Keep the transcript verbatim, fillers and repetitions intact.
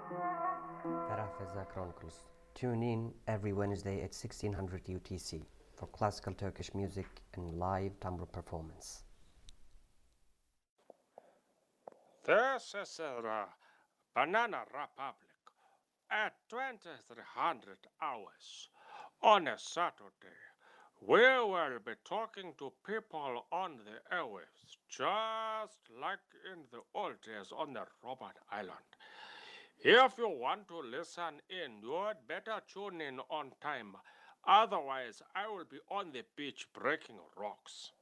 Parafeza Chronicles. Tune in every Wednesday at sixteen hundred U T C for classical Turkish music and live tambour performance. This is the Banana Republic at twenty-three hundred hours on a Saturday. We will be talking to people on the airwaves, just like in the old days on the Robert Island. If you want to listen in, you'd better tune in on time. Otherwise, I will be on the beach breaking rocks.